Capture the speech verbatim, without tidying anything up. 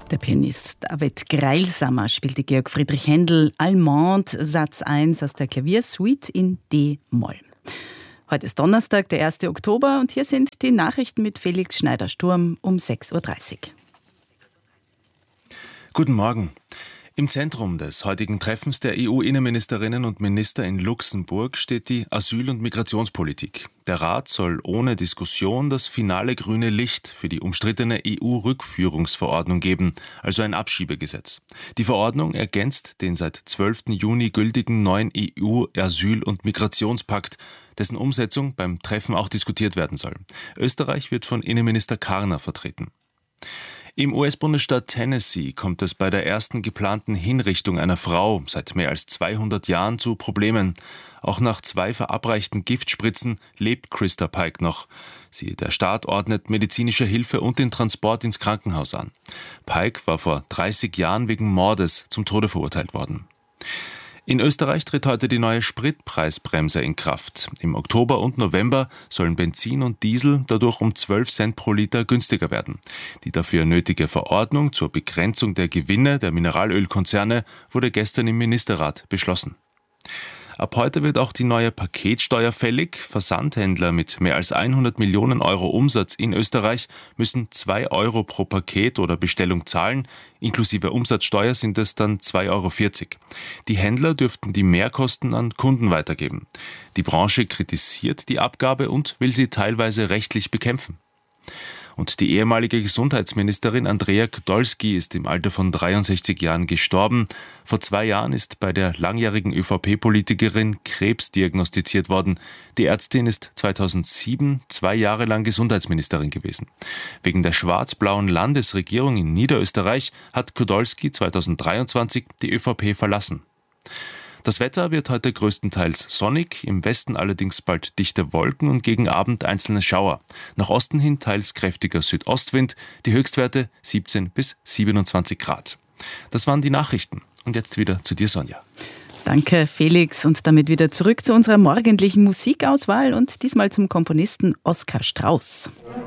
Der Pianist David Greilsamer spielte Georg Friedrich Händel Allemande Satz eins aus der Klaviersuite in D-Moll. Heute ist Donnerstag, der erste Oktober, und hier sind die Nachrichten mit Felix Schneider-Sturm um sechs Uhr dreißig. Guten Morgen. Im Zentrum des heutigen Treffens der E U-Innenministerinnen und Minister in Luxemburg steht die Asyl- und Migrationspolitik. Der Rat soll ohne Diskussion das finale grüne Licht für die umstrittene E U-Rückführungsverordnung geben, also ein Abschiebegesetz. Die Verordnung ergänzt den seit zwölften Juni gültigen neuen E U-Asyl- und Migrationspakt, dessen Umsetzung beim Treffen auch diskutiert werden soll. Österreich wird von Innenminister Karner vertreten. Im U S-Bundesstaat Tennessee kommt es bei der ersten geplanten Hinrichtung einer Frau seit mehr als zweihundert Jahren zu Problemen. Auch nach zwei verabreichten Giftspritzen lebt Christa Pike noch. Sie, der Staat ordnet medizinische Hilfe und den Transport ins Krankenhaus an. Pike war vor dreißig Jahren wegen Mordes zum Tode verurteilt worden. In Österreich tritt heute die neue Spritpreisbremse in Kraft. Im Oktober und November sollen Benzin und Diesel dadurch um zwölf Cent pro Liter günstiger werden. Die dafür nötige Verordnung zur Begrenzung der Gewinne der Mineralölkonzerne wurde gestern im Ministerrat beschlossen. Ab heute wird auch die neue Paketsteuer fällig. Versandhändler mit mehr als hundert Millionen Euro Umsatz in Österreich müssen zwei Euro pro Paket oder Bestellung zahlen. Inklusive Umsatzsteuer sind es dann zwei Euro vierzig. Die Händler dürften die Mehrkosten an Kunden weitergeben. Die Branche kritisiert die Abgabe und will sie teilweise rechtlich bekämpfen. Und die ehemalige Gesundheitsministerin Andrea Podolski ist im Alter von dreiundsechzig Jahren gestorben. Vor zwei Jahren ist bei der langjährigen ÖVP-Politikerin Krebs diagnostiziert worden. Die Ärztin ist zweitausendsieben zwei Jahre lang Gesundheitsministerin gewesen. Wegen der schwarz-blauen Landesregierung in Niederösterreich hat Podolski zweitausenddreiundzwanzig die ÖVP verlassen. Das Wetter wird heute größtenteils sonnig, im Westen allerdings bald dichte Wolken und gegen Abend einzelne Schauer. Nach Osten hin teils kräftiger Südostwind, die Höchstwerte siebzehn bis siebenundzwanzig Grad. Das waren die Nachrichten. Und jetzt wieder zu dir, Sonja. Danke, Felix. Und damit wieder zurück zu unserer morgendlichen Musikauswahl und diesmal zum Komponisten Oskar Strauß.